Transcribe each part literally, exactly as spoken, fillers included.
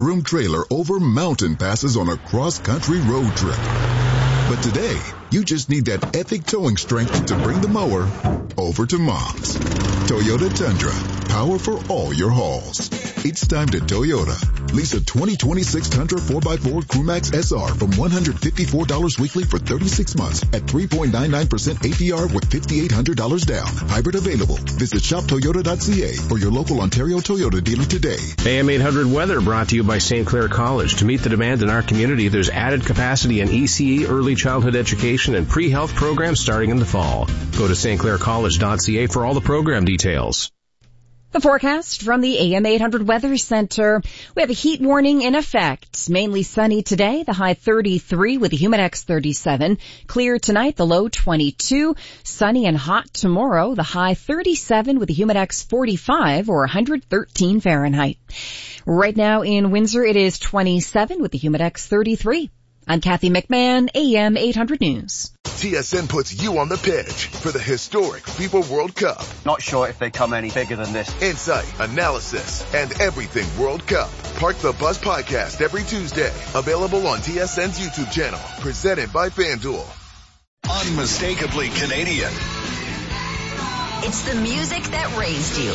four-bedroom trailer over mountain passes on a cross-country road trip. But today, you just need that epic towing strength to bring the mower over to Mom's. Toyota Tundra, power for all your hauls. It's time to Toyota. Lease a twenty twenty-six Tundra four by four Crewmax S R from one hundred fifty-four dollars weekly for thirty-six months at three point nine nine percent A P R with five thousand eight hundred dollars down. Hybrid available. Visit shop toyota dot c a or your local Ontario Toyota dealer today. A M eight hundred weather brought to you by Saint Clair College. To meet the demand in our community, there's added capacity in E C E, early childhood education, and pre-health programs starting in the fall. Go to st clair college dot c a for all the program details. The forecast from the A M eight hundred Weather Center. We have a heat warning in effect. Mainly sunny today, the high thirty-three with the Humidex thirty-seven. Clear tonight, the low twenty-two. Sunny and hot tomorrow, the high thirty-seven with the Humidex forty-five or one hundred thirteen Fahrenheit. Right now in Windsor, it is twenty-seven with the Humidex thirty-three. I'm Kathy McMahon, A M eight hundred News. T S N puts you on the pitch for the historic FIFA World Cup. Not sure if they come any bigger than this. Insight, analysis, and everything World Cup. Park the Bus podcast every Tuesday. Available on T S N's YouTube channel. Presented by FanDuel. Unmistakably Canadian. It's the music that raised you.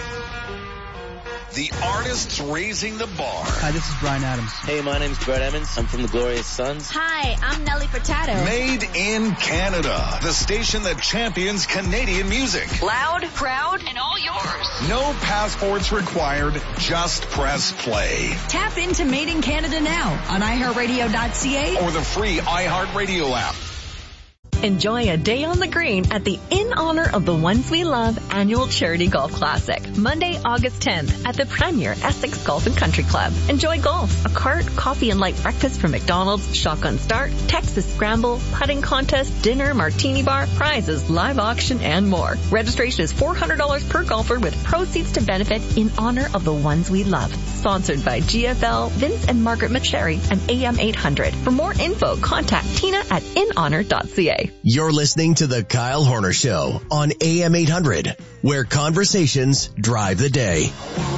The artists raising the bar. Hi, this is Bryan Adams. Hey, my name's Brett Emmons. I'm from the Glorious Sons. Hi, I'm Nelly Furtado. Made in Canada. The station that champions Canadian music. Loud, proud, and all yours. No passports required. Just press play. Tap into Made in Canada now on i heart radio dot c a or the free iHeartRadio app. Enjoy a day on the green at the In Honor of the Ones We Love annual charity golf classic, Monday, August tenth at the Premier Essex Golf and Country Club. Enjoy golf, a cart, coffee and light breakfast from McDonald's, shotgun start, Texas scramble, putting contest, dinner, martini bar, prizes, live auction, and more. Registration is four hundred dollars per golfer with proceeds to benefit In Honor of the Ones We Love. Sponsored by G F L, Vince and Margaret McSherry, and A M eight hundred. For more info, contact Tina at in honor dot c a. You're listening to The Kyle Horner Show on A M eight hundred, where conversations drive the day.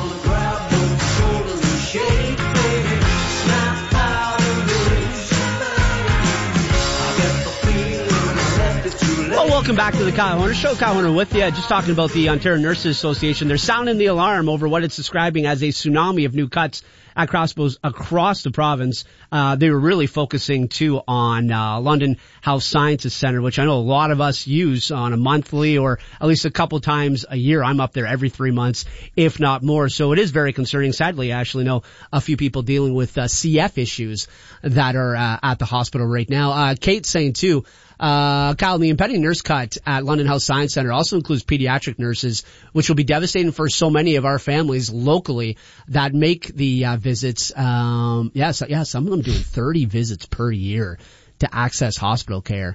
Well, welcome back to The Kyle Horner Show. Kyle Horner with you. Just talking about the Ontario Nurses Association. They're sounding the alarm over what it's describing as a tsunami of new cuts across across the province. Uh, they were really focusing too on uh, London Health Sciences Centre, which I know a lot of us use on a monthly or at least a couple times a year. I'm up there every three months, if not more. So it is very concerning. Sadly, I actually know a few people dealing with uh, C F issues that are uh, at the hospital right now. Uh, Kate's saying too, Uh, Kyle, the impending nurse cut at London Health Science Centre also includes pediatric nurses, which will be devastating for so many of our families locally that make the uh, visits. Um, yeah, so, yeah, some of them doing thirty visits per year to access hospital care.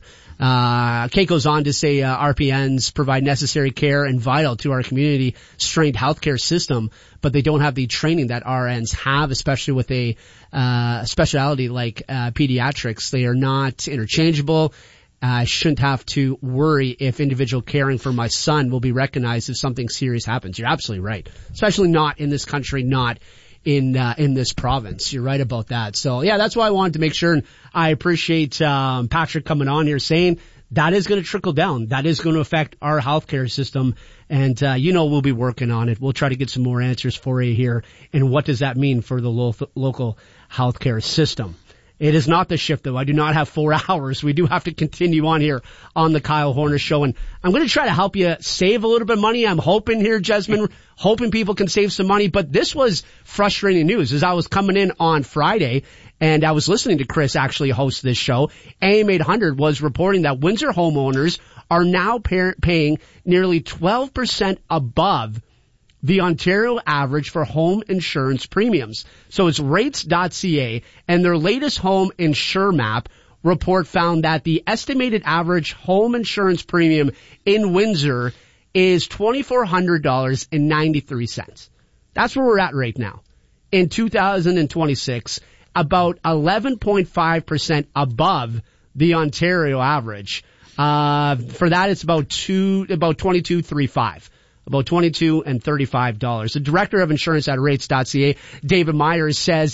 Uh, Kate goes on to say uh, R P Ns provide necessary care and vital to our community-strained healthcare system, but they don't have the training that R Ns have, especially with a uh, specialty like uh, pediatrics. They are not interchangeable. I shouldn't have to worry if individual caring for my son will be recognized if something serious happens. You're absolutely right. Especially not in this country, not in uh, in this province. You're right about that. So, yeah, that's why I wanted to make sure, and I appreciate um, Patrick coming on here saying that is going to trickle down. That is going to affect our healthcare system, and uh, you know we'll be working on it. We'll try to get some more answers for you here, and what does that mean for the lo- local healthcare system. It is not the shift, though. I do not have four hours. We do have to continue on here on the Kyle Horner Show. And I'm going to try to help you save a little bit of money. I'm hoping here, Jasmine, hoping people can save some money. But this was frustrating news as I was coming in on Friday and I was listening to Chris actually host this show. A M eight hundred was reporting that Windsor homeowners are now pay- paying nearly twelve percent above the Ontario average for home insurance premiums. So it's rates dot c a, and their latest home insure map report found that the estimated average home insurance premium in Windsor is two thousand four hundred dollars and ninety-three cents. That's where we're at right now. In two thousand twenty-six, about eleven point five percent above the Ontario average. Uh, for that, it's about two, about twenty-two thirty-five. About twenty-two and thirty-five dollars. The director of insurance at rates dot c a, David Myers, says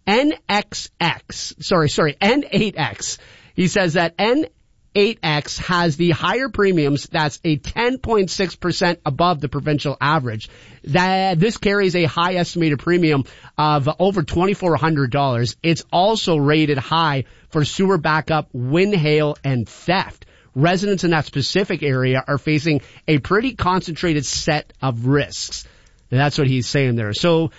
N X X, sorry, sorry, N eight X. He says that N eight X has the higher premiums. That's a ten point six percent above the provincial average. That this carries a high estimated premium of over twenty-four hundred dollars. It's also rated high for sewer backup, wind, hail, and theft. Residents in that specific area are facing a pretty concentrated set of risks. That's what he's saying there. So,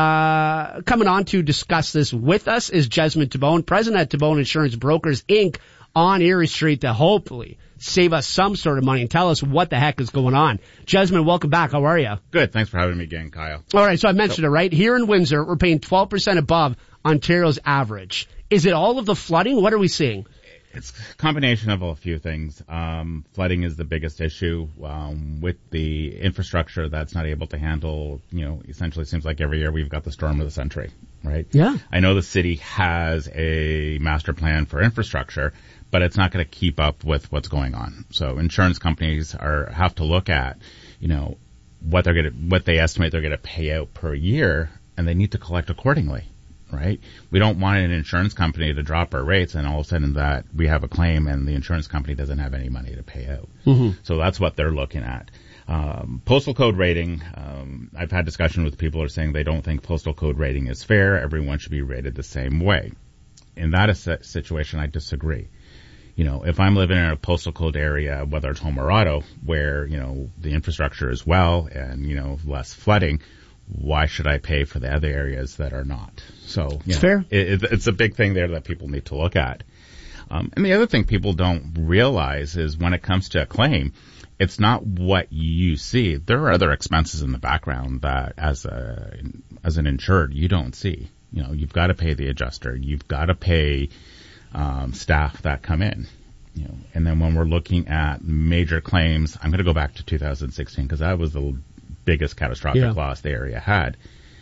uh, coming on to discuss this with us is Jesmond Tabone, president at Tabone Insurance Brokers, Incorporated on Erie Street to hopefully save us some sort of money and tell us what the heck is going on. Jesmond, welcome back. How are you? Good. Thanks for having me again, Kyle. All right. So I mentioned so, it, right? Here in Windsor, we're paying twelve percent above Ontario's average. Is it all of the flooding? What are we seeing? It's a combination of a few things. Um, flooding is the biggest issue, um, with the infrastructure that's not able to handle, you know, essentially it seems like every year we've got the storm of the century, right? Yeah. I know the city has a master plan for infrastructure, but it's not going to keep up with what's going on. So insurance companies are, have to look at, you know, what they're going to, what they estimate they're going to pay out per year, and they need to collect accordingly. Right? We don't want an insurance company to drop our rates and all of a sudden that we have a claim and the insurance company doesn't have any money to pay out. Mm-hmm. So that's what they're looking at. Um, postal code rating, um, I've had discussion with people who are saying they don't think postal code rating is fair. Everyone should be rated the same way. In that situation, I disagree. You know, if I'm living in a postal code area, whether it's home or auto, where, you know, the infrastructure is well and, you know, less flooding, why should I pay for the other areas that are not? So, you know, fair. It, it's a big thing there that people need to look at. Um, and the other thing people don't realize is when it comes to a claim, it's not what you see. There are other expenses in the background that as a, as an insured, you don't see. You know, you've got to pay the adjuster. You've got to pay, um, staff that come in. You know, and then when we're looking at major claims, I'm going to go back to two thousand sixteen because that was the biggest catastrophic yeah. loss the area had.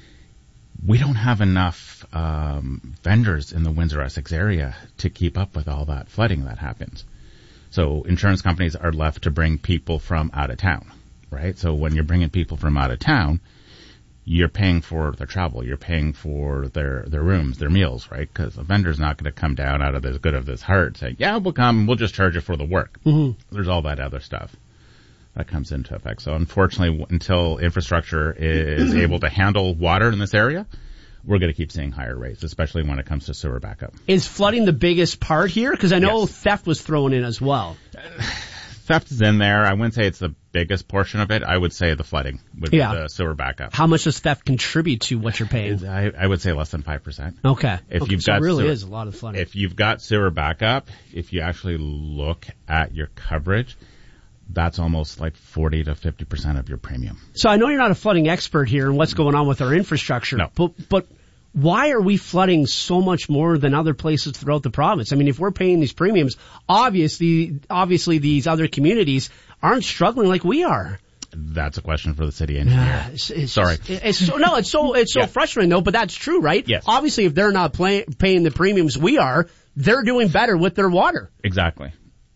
We don't have enough um, vendors in the Windsor-Essex area to keep up with all that flooding that happens. So insurance companies are left to bring people from out of town, right? So when you're bringing people from out of town, you're paying for their travel, you're paying for their, their rooms, their meals, right? Because a vendor's not going to come down out of the good of his heart saying, yeah, we'll come, we'll just charge you for the work. Mm-hmm. There's all that other stuff that comes into effect. So unfortunately, until infrastructure is able to handle water in this area, we're going to keep seeing higher rates, especially when it comes to sewer backup. Is flooding the biggest part here? Because I know yes. theft was thrown in as well. Theft is in there. I wouldn't say it's the biggest portion of it. I would say the flooding with yeah. the sewer backup. How much does theft contribute to what you're paying? I, I would say less than five percent. Okay. If okay. you've so got it really sewer, is a lot of flooding. If you've got sewer backup, if you actually look at your coverage, that's almost like forty to fifty percent of your premium. So I know you're not a flooding expert here and what's going on with our infrastructure. No. But, but why are we flooding so much more than other places throughout the province? I mean, if we're paying these premiums, obviously, obviously these other communities aren't struggling like we are. That's a question for the city engineer. Yeah, it's, it's Sorry. Just, it's so, no, it's so, it's so yeah. frustrating though, but that's true, right? Yes. Obviously, if they're not pay, paying the premiums we are, they're doing better with their water. Exactly.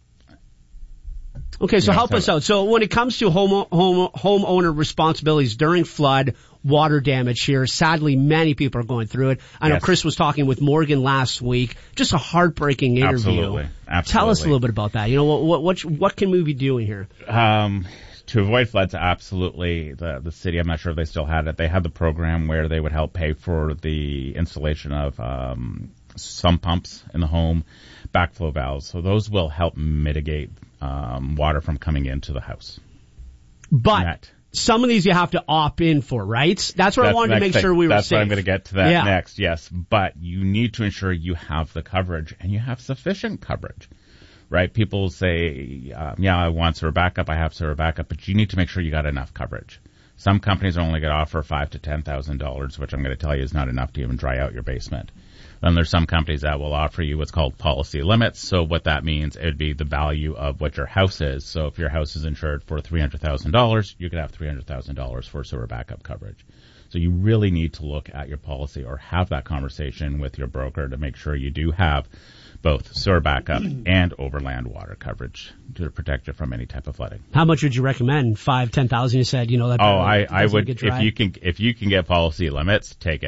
Okay, so yeah, help us out. So when it comes to home, home, homeowner responsibilities during flood, water damage here, sadly many people are going through it. I know yes. Chris was talking with Morgan last week. Just a heartbreaking interview. Absolutely. Absolutely. Tell us a little bit about that. You know, what, what, what, what can we be doing here? Um, to avoid floods, absolutely. The, the city, I'm not sure if they still had it. They had the program where they would help pay for the installation of, um, sump pumps in the home, backflow valves. So those will help mitigate Um, water from coming into the house. But Net. some of these you have to opt in for, right? That's what That's I wanted to make thing. sure we were That's safe. what I'm going to get to that yeah. next, yes. But you need to ensure you have the coverage and you have sufficient coverage, right? People say, um, yeah, I want sewer backup, I have sewer backup, but you need to make sure you got enough coverage. Some companies are only going to offer five to ten thousand dollars, which I'm going to tell you is not enough to even dry out your basement. Then there's some companies that will offer you what's called policy limits. So what that means, it would be the value of what your house is. So if your house is insured for three hundred thousand dollars, you could have three hundred thousand dollars for sewer backup coverage. So you really need to look at your policy or have that conversation with your broker to make sure you do have both sewer backup and overland water coverage to protect you from any type of flooding. How much would you recommend? Five, ten thousand? You said, you know that. Oh, I, I would. If you can, if you can get policy limits, take it.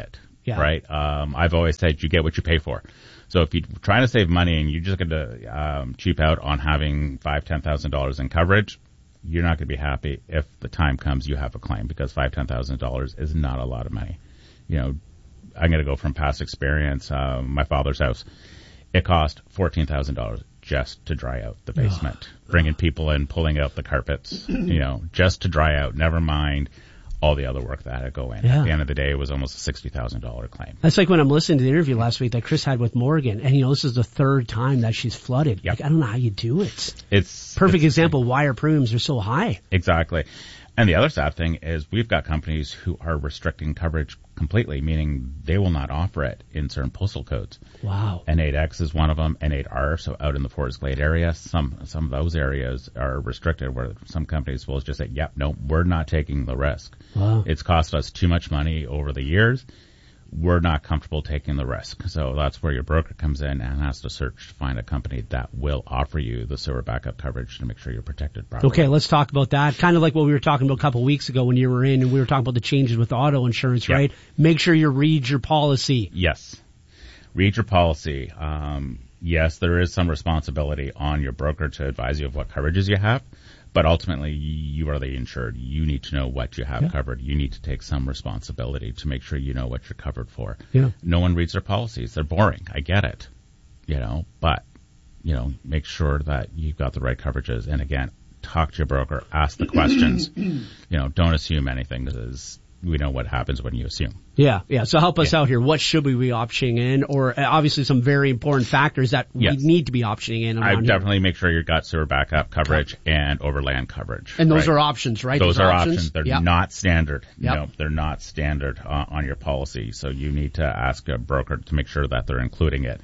Yeah. Right? Um, I've always said you get what you pay for. So if you're trying to save money and you're just going to um, cheap out on having five, ten thousand dollars in coverage, you're not going to be happy if the time comes you have a claim, because five, ten thousand dollars is not a lot of money. You know, I'm going to go from past experience. Uh, my father's house, it cost fourteen thousand dollars just to dry out the basement, bringing people in, pulling out the carpets, you know, just to dry out. Never mind all the other work that had to go in. Yeah. At the end of the day, it was almost a sixty thousand dollars claim. That's like when I'm listening to the interview last week that Chris had with Morgan, and you know, this is the third time that she's flooded. Yep. Like, I don't know how you do it. It's perfect it's, example why our premiums are so high. Exactly. And the other sad thing is we've got companies who are restricting coverage completely, meaning they will not offer it in certain postal codes. Wow. N eight X is one of them, N eight R, so out in the Forest Glade area, some some of those areas are restricted where some companies will just say, yep, no, we're not taking the risk. Wow. It's cost us too much money over the years. We're not comfortable taking the risk. So that's where your broker comes in and has to search to find a company that will offer you the sewer backup coverage to make sure you're protected properly. Okay, let's talk about that. Kind of like what we were talking about a couple of weeks ago when you were in and we were talking about the changes with auto insurance, Yep. right? Make sure you read your policy. Yes. Read your policy. Um, yes, there is some responsibility on your broker to advise you of what coverages you have, but ultimately you are the insured. You need to know what you have Yeah. covered. You need to take some responsibility to make sure you know what you're covered for. Yeah. No one reads their policies. They're boring. I get it. You know, but, you know, make sure that you've got the right coverages. And again, talk to your broker, ask the questions. You know, don't assume anything, because we know what happens when you assume. Yeah, yeah. So help us Yeah. out here. What should we be optioning in? Or uh, obviously some very important factors that Yes. we need to be optioning in. I around here. definitely make sure you've got sewer backup coverage and overland coverage. And those right? are options, right? Those, are options. They're Yep. not standard. Yep. No, they're not standard uh, on your policy. So you need to ask a broker to make sure that they're including it.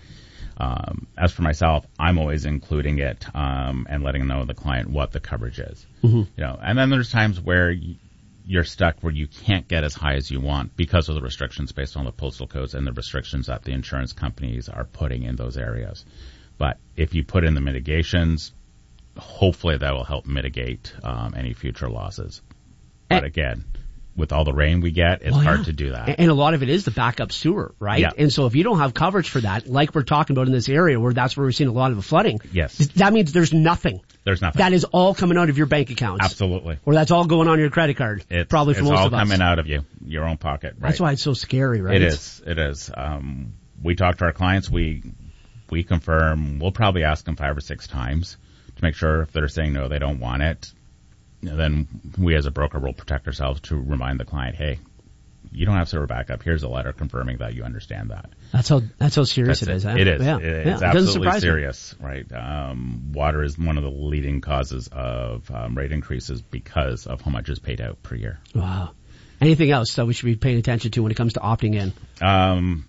Um, as for myself, I'm always including it um, and letting know the client what the coverage is. Mm-hmm. You know, and then there's times where you, you're stuck where you can't get as high as you want because of the restrictions based on the postal codes and the restrictions that the insurance companies are putting in those areas. But if you put in the mitigations, hopefully that will help mitigate um, any future losses. But And, again, with all the rain we get, it's well, hard yeah. to do that. And a lot of it is the backup sewer, right? Yeah. And so if you don't have coverage for that, like we're talking about in this area where that's where we're seeing a lot of the flooding, Yes. that means there's nothing. There's nothing. That is all coming out of your bank accounts. Absolutely. Or that's all going on your credit card. It's, probably for it's most all of us. coming out of you, your own pocket. Right? That's why it's so scary, right? It is. It is. Um, we talk to our clients. We we confirm. We'll probably ask them five or six times to make sure if they're saying no, they don't want it. Then we as a broker will protect ourselves to remind the client, hey, you don't have sewer backup. Here's a letter confirming that you understand that. That's how that's how serious That's it is. it. Huh? It is. Yeah. It- yeah. It's It doesn't absolutely surprise me. serious, right? Um, water is one of the leading causes of um, rate increases because of how much is paid out per year. Wow. Anything else that we should be paying attention to when it comes to opting in? Um,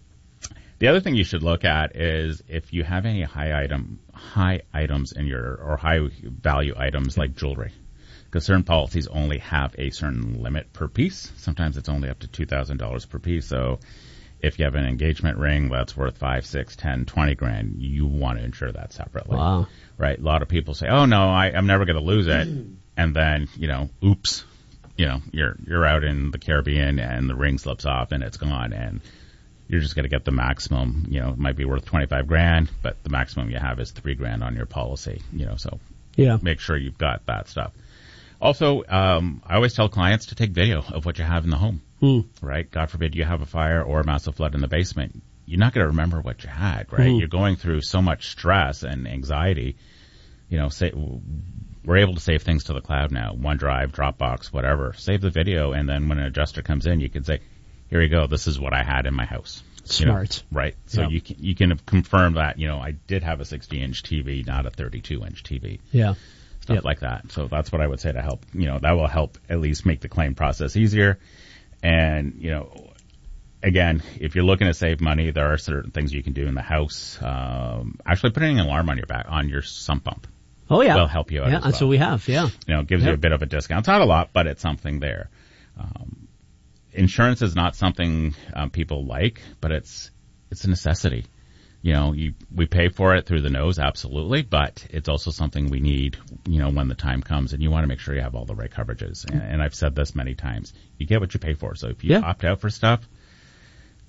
the other thing you should look at is if you have any high item, high items in your, or high value items like jewelry. Because certain policies only have a certain limit per piece. Sometimes it's only up to two thousand dollars per piece. So if you have an engagement ring that's worth five, six, ten, twenty grand, you want to insure that separately. Wow. Right? A lot of people say, oh no, I, I'm never going to lose it. And then, you know, oops, you know, you're, you're out in the Caribbean and the ring slips off and it's gone, and you're just going to get the maximum. You know, it might be worth twenty-five grand, but the maximum you have is three grand on your policy, you know, so Yeah. make sure you've got that stuff. Also, um, I always tell clients to take video of what you have in the home, Hmm. right? God forbid you have a fire or a massive flood in the basement. You're not going to remember what you had, right? Hmm. You're going through so much stress and anxiety. You know, say, we're able to save things to the cloud now, OneDrive, Dropbox, whatever. Save the video, and then when an adjuster comes in, you can say, here you go, this is what I had in my house. You know, Smart. right? So Yep. you can, you can confirm that, you know, I did have a sixty inch T V, not a thirty-two inch T V. Yeah. Stuff Yep. like that. So that's what I would say to help, you know, that will help at least make the claim process easier. And, you know, again, if you're looking to save money, there are certain things you can do in the house. Um, actually putting an alarm on your back, on your sump pump. Oh yeah. Will help you out Yeah, as that's well. what we have. Yeah. You know, it gives you Yep. a bit of a discount. It's not a lot, but it's something there. Um, insurance is not something um, people like, but it's, it's a necessity. You know, you, we pay for it through the nose, absolutely, but it's also something we need, you know, when the time comes, and you want to make sure you have all the right coverages. And, and I've said this many times. You get what you pay for. So if you Yeah. opt out for stuff,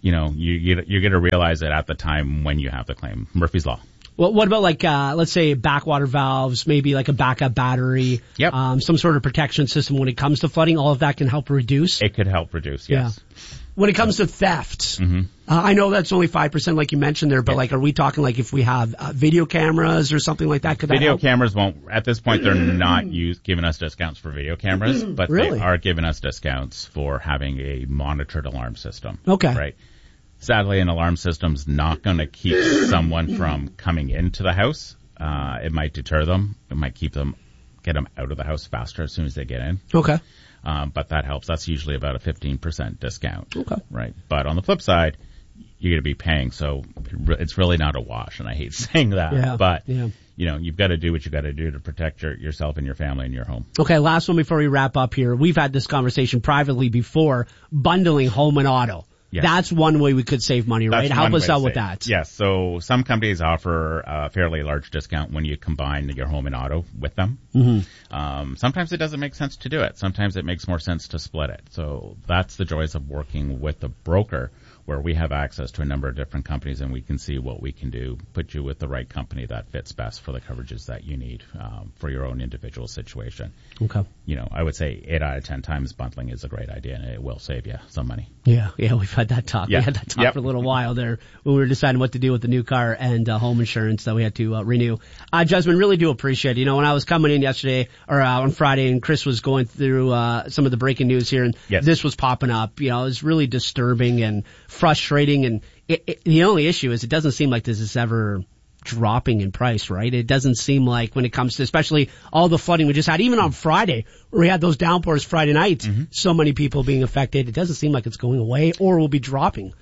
you know, you, you, you're going to realize it at the time when you have the claim. Murphy's Law. Well, what about like, uh, let's say backwater valves, maybe like a backup battery, yep. um, some sort of protection system when it comes to flooding? All of that can help reduce? It could help reduce, yes. Yeah. When it comes to theft, mm-hmm. uh, I know that's only five percent like you mentioned there, but yeah. like, are we talking like if we have uh, video cameras or something like that? Could that Video help? cameras won't, at this point, they're not use, giving us discounts for video cameras, but really? they are giving us discounts for having a monitored alarm system. Okay. Right. Sadly, an alarm system's not going to keep someone from coming into the house. Uh, it might deter them. It might keep them, get them out of the house faster as soon as they get in. Okay. Um, but that helps. That's usually about a fifteen percent discount. Okay. Right. But on the flip side, you're going to be paying, so it's really not a wash, and I hate saying that. Yeah. But, yeah. you know, you've got to do what you got to do to protect your, yourself and your family and your home. Okay, last one before we wrap up here. We've had this conversation privately before, bundling home and auto. Yes. That's one way we could save money, right? That's Help us out save. with that. Yes. So some companies offer a fairly large discount when you combine your home and auto with them. Mm-hmm. Um, sometimes it doesn't make sense to do it. Sometimes it makes more sense to split it. So that's the joys of working with a broker, where we have access to a number of different companies and we can see what we can do, put you with the right company that fits best for the coverages that you need um, for your own individual situation. Okay. You know, I would say eight out of ten times bundling is a great idea, and it will save you some money. Yeah, yeah, we've had that talk. Yeah. We had that talk yep. for a little while there when we were deciding what to do with the new car and uh, home insurance that we had to uh, renew. Uh, Jasmine, really do appreciate it. You know, when I was coming in yesterday or uh, on Friday and Chris was going through uh, some of the breaking news here and yes. this was popping up, you know, it was really disturbing and frustrating. And it, it, the only issue is it doesn't seem like this is ever dropping in price, right? It doesn't seem like when it comes to especially all the flooding we just had, even on Friday, where we had those downpours Friday night, mm-hmm. so many people being affected, it doesn't seem like it's going away or will be dropping.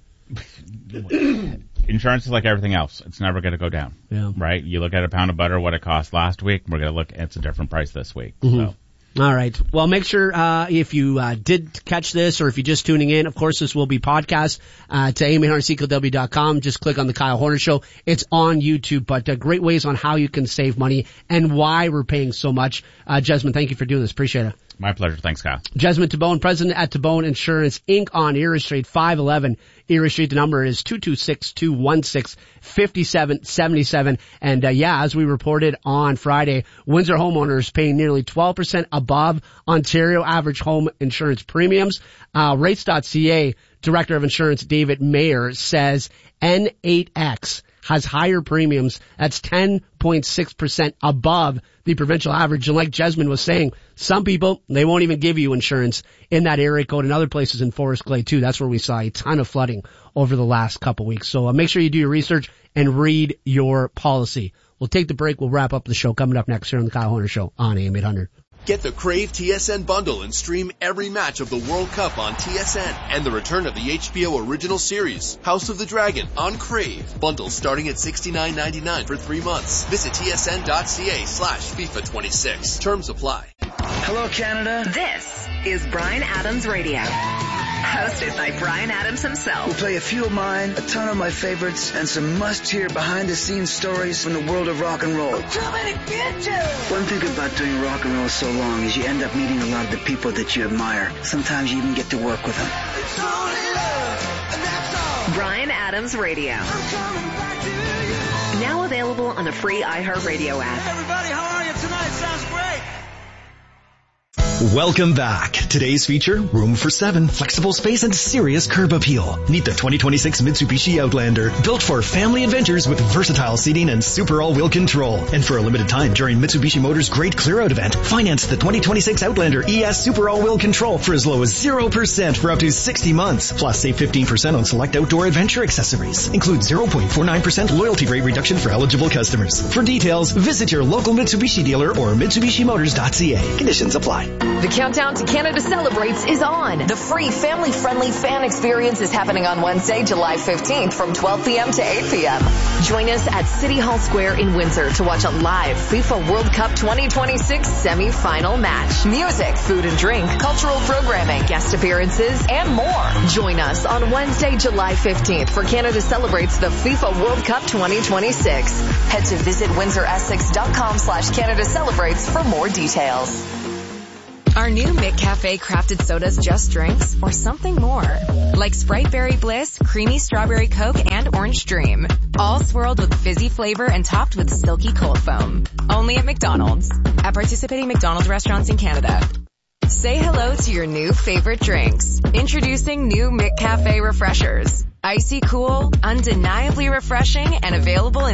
Insurance is like everything else. It's never going to go down, yeah. right? You look at a pound of butter, what it cost last week, we're going to look, it's a different price this week. Mm-hmm. So. All right. Well, make sure uh if you uh did catch this or if you're just tuning in, of course, this will be podcast uh to A M eight hundred C K W dot com. Just click on the Kyle Horner Show. It's on YouTube, but uh, great ways on how you can save money and why we're paying so much. Uh Jasmine, thank you for doing this. Appreciate it. My pleasure. Thanks, Kyle. Jasmine Tabone, president at Tabone Insurance, Incorporated on Erie Street, five eleven Erie Street. The number is two two six, two one six, five seven seven seven. And, uh, yeah, as we reported on Friday, Windsor homeowners paying nearly twelve percent above Ontario average home insurance premiums. Uh, rates dot C A Director of Insurance David Mayer says N eight X has higher premiums. That's ten point six percent above the provincial average. And like Jasmine was saying, some people, they won't even give you insurance in that area code and other places in Forest Glade too. That's where we saw a ton of flooding over the last couple weeks. So uh, make sure you do your research and read your policy. We'll take the break. We'll wrap up the show coming up next here on the Kyle Horner Show on A M eight hundred. Get the Crave T S N bundle and stream every match of the World Cup on T S N and the return of the H B O original series, House of the Dragon, on Crave. Bundles starting at sixty-nine ninety-nine for three months. Visit tsn.ca slash FIFA twenty-six. Terms apply. Hello, Canada. This is Bryan Adams Radio. Hosted by Bryan Adams himself. We'll play a few of mine, a ton of my favorites, and some must-hear behind-the-scenes stories from the world of rock and roll. I'm coming to get you! One thing about doing rock and roll so long is you end up meeting a lot of the people that you admire. Sometimes you even get to work with them. It's only love, and that's all. Bryan Adams Radio. I'm coming back to you. Now available on the free iHeartRadio app. Hey everybody, how are you tonight? Sounds great. Welcome back. Today's feature, room for seven, flexible space and serious curb appeal. Meet the twenty twenty-six Mitsubishi Outlander, built for family adventures with versatile seating and super all-wheel control. And for a limited time during Mitsubishi Motors' Great Clear-Out event, finance the twenty twenty-six Outlander E S Super All-Wheel Control for as low as zero percent for up to sixty months. Plus, save fifteen percent on select outdoor adventure accessories. Include zero point four nine percent loyalty rate reduction for eligible customers. For details, visit your local Mitsubishi dealer or Mitsubishi Motors dot C A. Conditions apply. The countdown to Canada Celebrates is on. The free family-friendly fan experience is happening on Wednesday, July fifteenth from twelve p.m. to eight p.m. Join us at City Hall Square in Windsor to watch a live FIFA World Cup twenty twenty-six semi-final match. Music, food and drink, cultural programming, guest appearances, and more. Join us on Wednesday, July fifteenth for Canada Celebrates the FIFA World Cup twenty twenty-six. Head to visit windsor essex dot com slash Canada Celebrates for more details. Are new McCafe crafted sodas just drinks or something more? Like Sprite Berry Bliss, Creamy Strawberry Coke, and Orange Dream. All swirled with fizzy flavor and topped with silky cold foam. Only at McDonald's. At participating McDonald's restaurants in Canada. Say hello to your new favorite drinks. Introducing new McCafe Refreshers. Icy cool, undeniably refreshing, and available in